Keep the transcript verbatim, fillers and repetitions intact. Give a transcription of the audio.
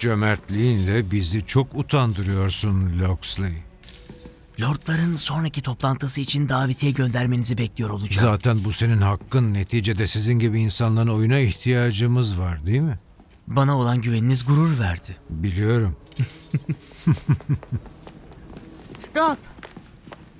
Cömertliğinle bizi çok utandırıyorsun Loxley. Lordların sonraki toplantısı için davetiye göndermenizi bekliyor olacağım. Zaten bu senin hakkın. Neticede sizin gibi insanların oyuna ihtiyacımız var, değil mi? Bana olan güveniniz gurur verdi. Biliyorum. Rob,